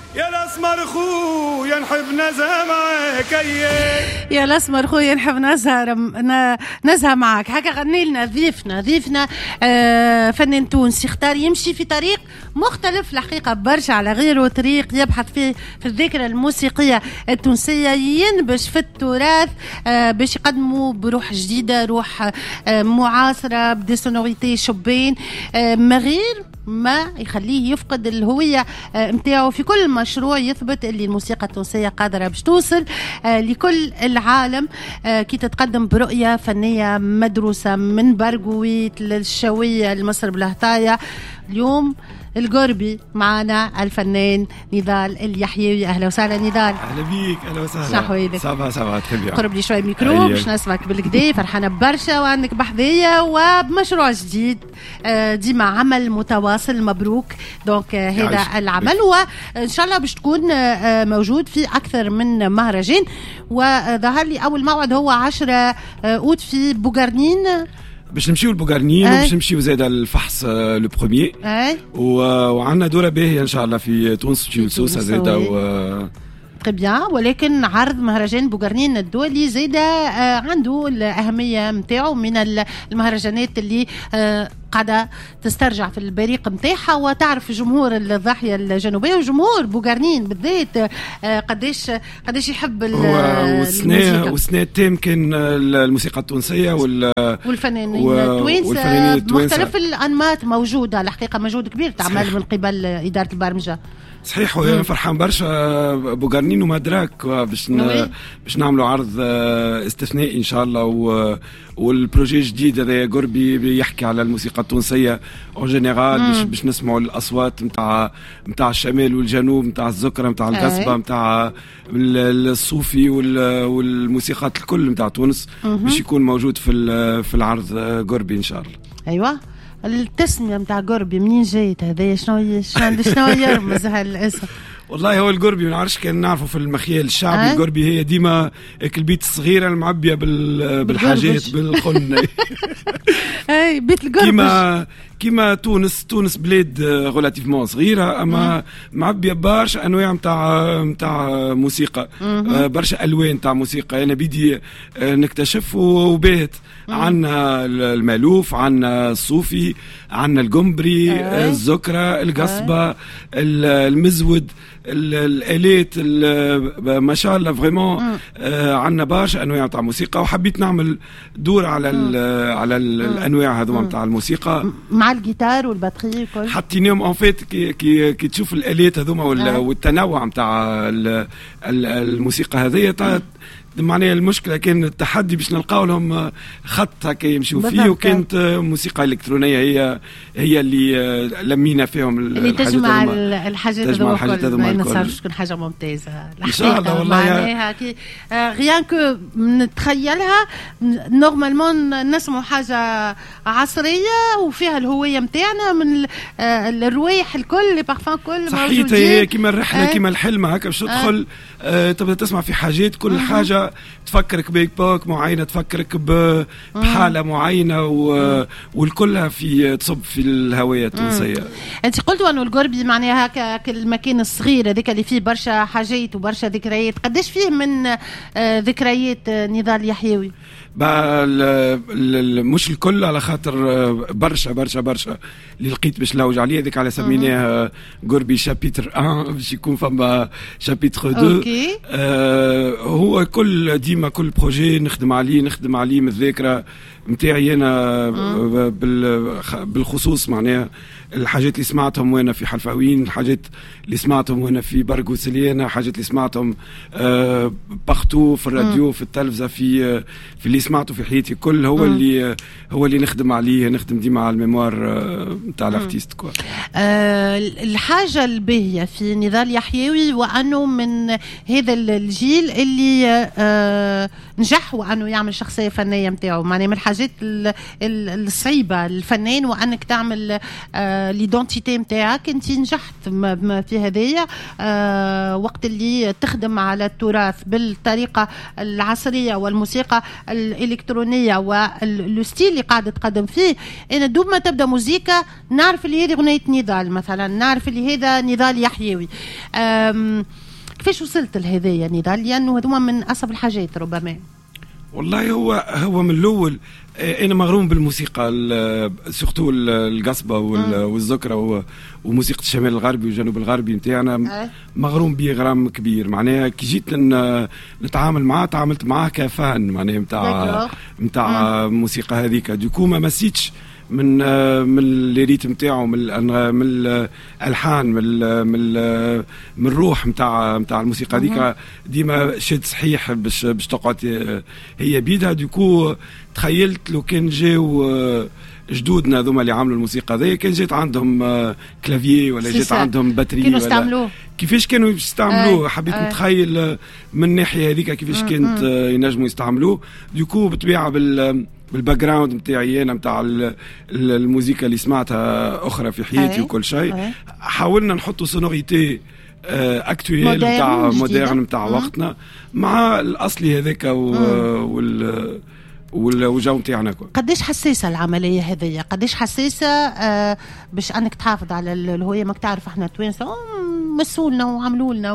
يا الاسمر خويا نحب نزهة معاك يا الاسمر خويا نحب نزهة معاك. هكا غني لنا ضيفنا فنان تونسي اختار يمشي في طريق مختلف الحقيقة برشا على غيره، طريق يبحث في الذاكرة الموسيقية التونسية، ينبش في التراث باش يقدموا بروح جديدة، روح معاصرة، بدي سونوريتي شبين مغير ما يخليه يفقد الهوية متاعه. في كل مشروع يثبت اللي الموسيقى التونسية قادرة باش توصل لكل العالم كي تتقدم برؤية فنية مدروسة من برغويت للشوية لمصر بلهطاية. اليوم القربي معنا الفنان نضال اليحيوي. اهلا وسهلا نضال. اهلا بيك. اهلا وسهلا. شحويلك؟ صباح تحبي قرب لي شوي ميكرو باش نسمعك بالكدا. فرحانه برشا وعندك بحذيه وبمشروع جديد ديما عمل متواصل. مبروك. دونك هذا العمل وان شاء الله باش تكون موجود في اكثر من مهرجان، وظهر لي اول موعد هو 10 أوت في بوغارنين. باش نمشيو لبوغارنين وباش نمشيو زاده الفحص لو بروميير وعندنا دوره باهيه ان شاء الله في تونس في سوسه زاده تري بيان. ولكن عرض مهرجان بوغارنين الدولي زاده عنده الاهميه نتاعو من المهرجانات اللي قاعدة تسترجع في البريق متاعها وتعرف جمهور الضاحية الجنوبية وجمهور بوغارنين بالذات قديش يحب الموسيقى. والسنة التام كان الموسيقى التونسية والفنانين التوانسة مختلف الأنماط موجودة. الحقيقة مجهود كبير تعمل من قبل إدارة البرمجة. صحيح. وأنا فرحان برشا بوغارنين ومدراك باش نعملوا عرض استثنائي إن شاء الله. والبروجي جديد هذا قربي بيحكي على الموسيقى التونسية أو جنرال باش نسمعوا الأصوات متاع الشمال والجنوب، متاع الذكرى، متاع القصبة، متاع الصوفي والموسيقات الكل متاع تونس باش يكون موجود في العرض قربي إن شاء الله. أيوة. التسمية متاع قربي منين جايت هذا؟ شنو يرمز هالاسم؟ والله هو القربي ما نعرفش، كان نعرفه في المخيال الشعبي. القربي هي ديما البيت الصغيره المعبيه بالحاجات بالخن. اي بيت القربي كيما تونس بلاد غولاتيفمون صغيره اما معبيه برشا انواع نتاع موسيقى، برشا الوان نتاع موسيقى. انا بدي نكتشف وباهت. عندنا المالوف، عندنا الصوفي، عندنا القمبري، الذكرى، القصبه، المزود، الالات، ما شاء الله فريمون. عندنا برشا انواع تاع موسيقى وحبيت نعمل دور على الانواع هذوما تاع الموسيقى مع الجيتار والباتري وكل. حطيناهم ان فيت كي تشوف الالات هذوما والتنوع نتاع الموسيقى هذه. معناها المشكله كان التحدي باش نلقاو لهم خط هكا يمشيو فيه، وكانت موسيقى الكترونيه هي اللي لمينا فيهم اللي تجمع الحاجات هذوما. نصير تكون حاجه ممتازه ان شاء الله. والله معناها كي غيان كو نتخيلها نورمالمون نسمعوا حاجه عصريه وفيها الهويه نتاعنا من الروايح الكل، لي بارفان كل موجودين. صحيح. كيما الرحله كيما الحلم هكا باش تدخل تبدا تسمع في حاجات، كل حاجه تفكرك بإيبوك معينة، تفكرك بحالة معينة والكلها تصب في الهوية التونسية. أنت قلت أنه القربي معناها هكا المكان الصغير هذاك اللي فيه برشا حاجات وبرشا ذكريات. قديش فيه من ذكريات نضال يحيوي؟ مش الكل على خاطر برشا اللي لقيت باش نلوج عليه. هذيك على سميناه قربي شابيتر 1 باش يكون فما شابيتر 2. هو ديما كل بروجي نخدم عليه من الذاكرة متاعي أنا بالخصوص. معناها الحاجات اللي سمعتهم وانا في حلفاوين، الحاجات اللي سمعتهم وانا في برغو سليانة، الحاجات اللي سمعتهم بارتو في الراديو في التلفزة في اللي سمعته في حياتي كل هو اللي نخدم عليه. نخدم ديما على الميموار نتاع الارتيست كوا. الحاجة الباهية في نضال يحيوي وأنه من هذا الجيل اللي نجح وأنه يعمل شخصية فنية متاعه. معناها من الحاجات الصعيبة الفنان، وأنك تعمل ليدونتيتي متاعك. أنت نجحت في هذايا وقت اللي تخدم على التراث بالطريقة العصرية والموسيقى الإلكترونية والستيل اللي قاعدة تقدم فيه. أنا دوب ما تبدأ موسيقى نعرف اللي هذه أغنية نضال مثلا، نعرف اللي هذا نضال يحيوي. كيفاش وصلت لهذايا نضال؟ لأنه هذوما من أصعب الحاجات ربما. والله هو من الأول أنا مغروم بالموسيقى، سورتو القصبة والذكرى وموسيقى الشمال الغربي والجنوب الغربي نتاعنا، مغروم به غرام كبير. معناها كي جيت نتعامل معاه تعاملت معاه كفان معناها نتاع موسيقى هذيك. دوكو ما مسيتش من الريتم نتاعو، من الالحان، من الروح نتاع الموسيقى هذيك. ديما شد صحيح باش تقعد هي بيدها. دوكو تخيلت لو كان جاو جدودنا ذوما اللي عملوا الموسيقى ذي، كان جات عندهم كلافيي ولا جات عندهم باتري ولا كيفاش كانوا يستعملوه. حبيت نتخيل من الناحيه هذيك كيفاش كانت ينجموا يستعملوه. دوكو بالطبيعه بالباك جراوند نتاعي انا نتاع الموسيقى اللي سمعتها اخرى في حياتي وكل شيء، حاولنا نحطوا سونوريتي اكتويل نتاع مودرن نتاع وقتنا مع الاصلي هذاك والجو نتاعنا. قديش حساسه العمليه هذه؟ قديش حساسه باش انك تحافظ على الهويه؟ ماك تعرف احنا توانسه مسؤولنا وعملوا لنا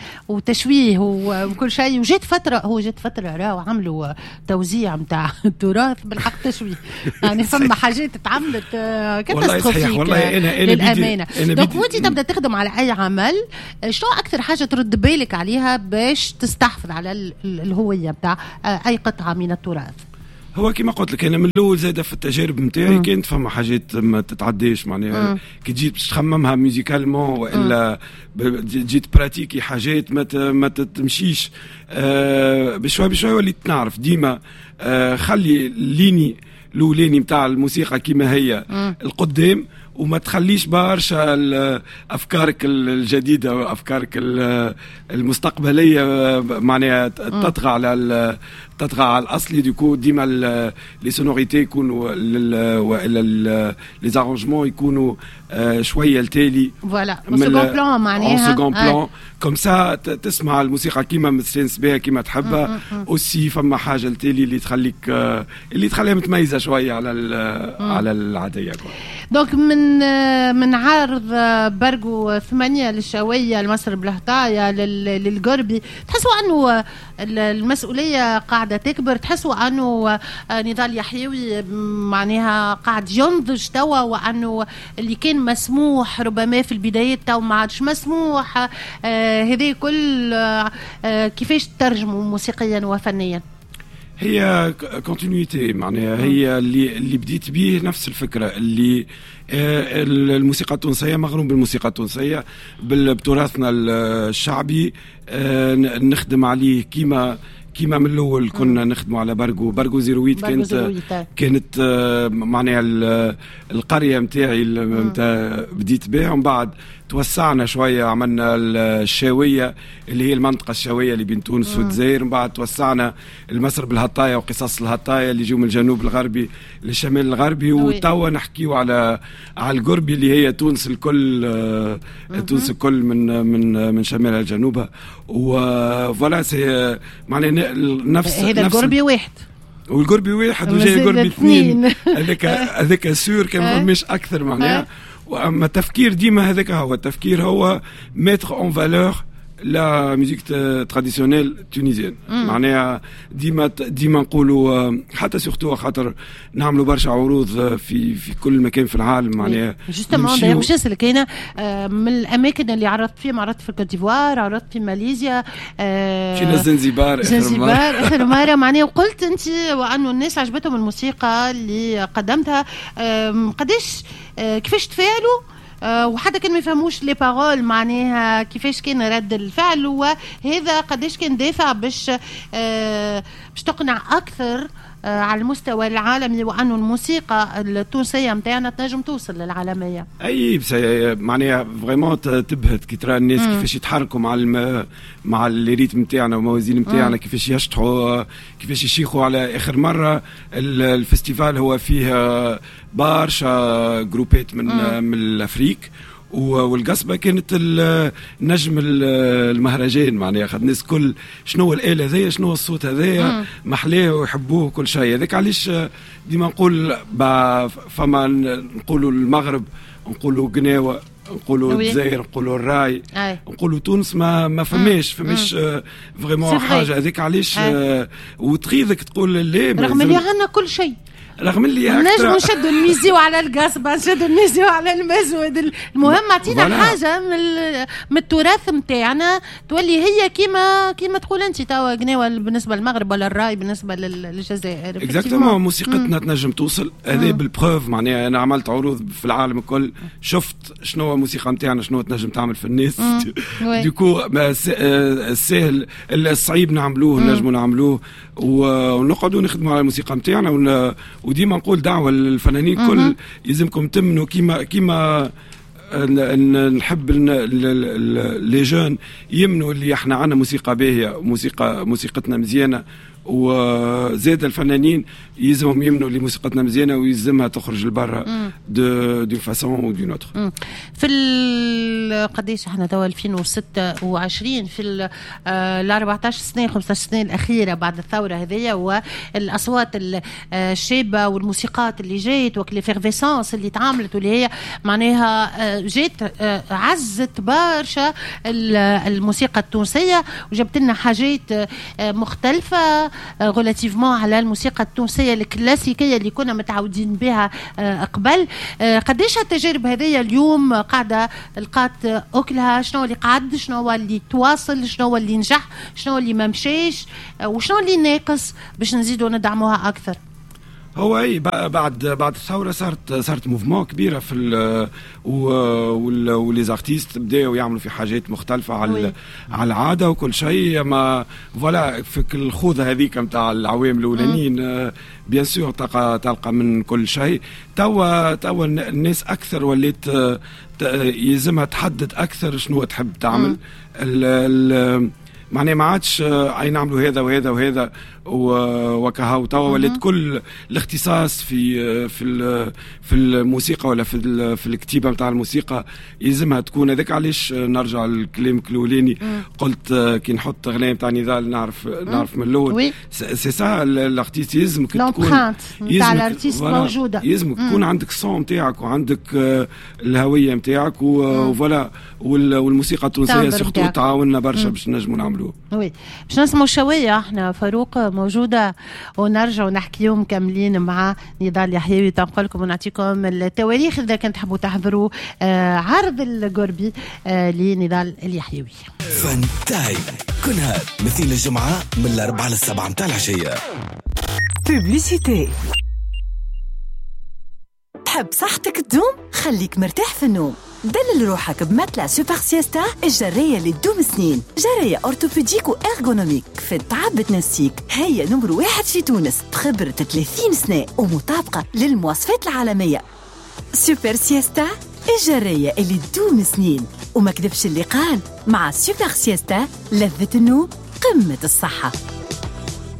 وتشويه وكل شيء. وجات فتره راهو عملوا توزيع نتاع التراث بالحق تشويه يعني فما حاجات اتعملت كاتاستروفيك للامانه. دونك وانت تبدا تخدم على اي عمل، شنو اكثر حاجه ترد بالك عليها باش تستحفظ على الهويه نتاع اي قطعه من التراث؟ هو كما قلت لك انا من الاول زاده في التجارب نتاعي كانت فما حاجات ما تتعداش معناها كي تجي باش تخممها ميوزيكالمون والا جيت براتيكي حاجات ما تمشيش بشوي بشوي وليت نعرف ديما خلي ليني الاولاني نتاع الموسيقى كما هي القدام، وما تخليش برشا افكارك الجديده وافكارك المستقبليه معناها تطغى على الاصلي. ديكو ديما لي سونوريتي يكونوا والا لي زارونجمون يكونوا شويه التالي فوالا سكون بلان معناها سكون بلان كوم سا تسمع الموسيقى كيما مستانس بها كيما تحبها. اوسي فما حاجه التالي اللي تخليها متميزه شويه على العاديه. دونك من عارض برقو 8 للشوية المصر بلهطايا للقربي، تحسوا أنه المسؤولية قاعدة تكبر؟ تحسوا أنه نضال يحيوي معناها قاعد ينضج توا، وأنه اللي كان مسموح ربما في البدايات تو ما عادش مسموح؟ هذه كل كيفاش تترجموا موسيقيا وفنيا؟ هي كونتينيتي معناها هي اللي بديت به نفس الفكرة اللي الموسيقى التونسية مغروم بالموسيقى التونسية بتراثنا الشعبي نخدم عليه كيما من الاول كنا نخدموا على برغو 08 كانت معناها القريه نتاعي بديت بها، ومن بعد توسعنا شويه عملنا الشاويه اللي هي المنطقه الشاويه اللي بين تونس والجزائر، من بعد توسعنا المسر بالهطايا وقصص الهطايا اللي يجوا من الجنوب الغربي للشمال الغربي، وتوا نحكيو على القربي اللي هي تونس الكل تونس الكل من شمالها لجنوبها. وفوالا سي معناها نفس هذا القربي واحد والقربي واحد وجاي قربي اثنين هذاك سور كان مش اكثر معناها. واما التفكير ديما هذاك هو التفكير، هو ميتر اون فالور لا ميوزيك تراديسيونيل تونيزيان. معناها ديما نقولوا حتى سورتو خاطر نعملوا برشا عروض في كل مكان في العالم معناها جوستومون. دايما باش نسالك هنا من الاماكن اللي عرضت فيها، عرضت في الكوت ديفوار، عرضت في ماليزيا، مشينا زنزبار اخر مره معناها، وقلت انت وانه الناس عجبتهم الموسيقى اللي قدمتها. قداش كيفاش تفاعلوا وحتى كان ما يفهموش لي بارول معناها كيفاش كان رد الفعل، وهذا قداش كان دافع باش تقنع اكثر على المستوى العالمي، وأنه الموسيقى التونسية متاعنا تنجم توصل للعالمية. اي معناها فريمون تبهت كي ترى الناس كيفاش يتحركوا مع الريتم نتاعنا والموازين نتاعنا، كيفاش يشطحوا، كيفاش يشيخوا. على اخر مره الفستيفال هو فيه برشا جروبات من الافريك، والقصبه كانت النجم المهرجان، معناها خد الناس كل شنو الآلة هذيا، شنو الصوت هذايا، محلاه ويحبوه كل شيء. هذاك علاش ديما نقول فما نقولوا المغرب، نقولوا قناوه، نقولوا الجزائر، نقولوا الراي، نقولوا تونس، ما فماش فريمون حاجه. هذيك علاش وتغيظك تقول لا، رغم اللي عندنا كل شيء، رغم اللي نجموا نشدوا الميزيو على القصبة، نشدوا الميزيو على المزود. المهم عطينا حاجة من التراث نتاعنا تولي هي كيما تقول انت توا قناوة بالنسبة للمغرب ولا الراي بالنسبة للجزائر. اكزاكتومون موسيقتنا تنجم توصل. هذا بالبروف، معناها انا عملت عروض في العالم الكل، شفت شنو هو الموسيقى نتاعنا، شنو تنجم تعمل في الناس. ديكو السهل الصعيب نعملوه، نجموا نعملوه، ونقعدوا نخدموا على الموسيقى نتاعنا. وديما نقول دعوة للفنانين كل يلزمكم تمنوا كيما نحب لي جون يمنوا اللي احنا عندنا موسيقى باهية، موسيقتنا مزيانة، وزاد الفنانين يلزمهم يمنوا اللي موسيقتنا مزيانه ويلزمها تخرج لبرا دو فاسون او دون اوتر. في قديش احنا توا 2026 في ال 14 سنه 15 سنه الاخيره بعد الثوره هذيا، والاصوات الشابه والموسيقات اللي جات والفيرفيسانس اللي تعاملت واللي هي معناها جات عزت برشا الموسيقى التونسيه وجبت لنا حاجات مختلفه غولاتيفمون على الموسيقى التونسيه الكلاسيكيه اللي كنا متعودين بها قبل. قديش التجارب هذه اليوم قاعده لقات اكلها؟ شنو اللي قعد، شنو هو اللي تواصل، شنو هو اللي نجح، شنو هو اللي ما مشاش، وشنو اللي ناقص باش نزيدوا ندعموها اكثر؟ هو اي بعد الثوره صارت موفمون كبيره في وليزارتيست بداوا يعملوا في حاجات مختلفه على العاده وكل شيء. ما فوالا في الخوذه هذيك نتاع العوام الاولانيين بيان سور تلقى من كل شيء. توا الناس اكثر ولات يلزمها تحدد اكثر شنو تحب تعمل. معناه ما عادش اي نعملوا هذا وهذا وهذا وكهو. توا ولات كل الاختصاص في الموسيقى ولا في الكتيبه نتاع الموسيقى يلزمها تكون هذاك. علاش نرجع للكلام الاولاني قلت كي نحط اغنيه نتاع نضال نعرف من الاول سي سا الارتيست يلزمك تكون نتاع الارتيست موجوده، يلزمك تكون عندك الصون نتاعك وعندك الهويه نتاعك وفوالا. والموسيقى التونسيه سورتو تعاوننا برشا باش نجموا نعملوه. وي باش نسمعوا شويه احنا فاروق موجوده ونرجعوا نحكيو مكملين مع نضال يحيوي. تنقول لكم ونعطيكم التواريخ اذا كنت تحبوا تحضروا عرض القربي لنضال اليحيوي. فن تايم كل هذا مثل الجمعه من 4 ل 7 متاع العشيه. بوبليسيتي. تحب صحتك تدوم؟ خليك مرتاح في النوم. دلل روحك بمتلة سوبر سيستا الجرية اللي تدوم سنين. جرية أورتوبيديك وإرغونوميك في التعب بتنسيك. هي نمبر 1 في تونس بخبرة 30 سنة ومطابقة للمواصفات العالمية. سوبر سيستا الجرية اللي تدوم سنين. وما كذبش اللي قال، مع سوبر سيستا لذة النوم قمة الصحة.